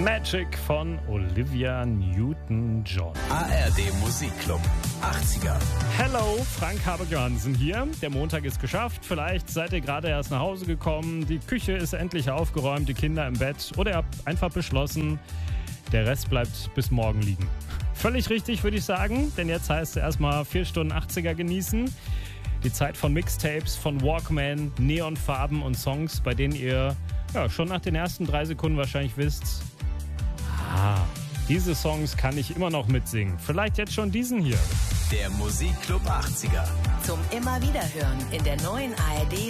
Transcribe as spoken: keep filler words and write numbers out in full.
Magic von Olivia Newton-John. A R D Musikclub achtziger. Hello, Frank Habe-Johansen hier. Der Montag ist geschafft. Vielleicht seid ihr gerade erst nach Hause gekommen. Die Küche ist endlich aufgeräumt, die Kinder im Bett. Oder ihr habt einfach beschlossen, der Rest bleibt bis morgen liegen. Völlig richtig, würde ich sagen. Denn jetzt heißt es erstmal vier Stunden achtziger genießen. Die Zeit von Mixtapes, von Walkman, Neonfarben und Songs, bei denen ihr ja, schon nach den ersten drei Sekunden wahrscheinlich wisst, ah, diese Songs kann ich immer noch mitsingen. Vielleicht jetzt schon diesen hier. Der Musikclub achtziger. Zum immer wieder hören in der neuen A R D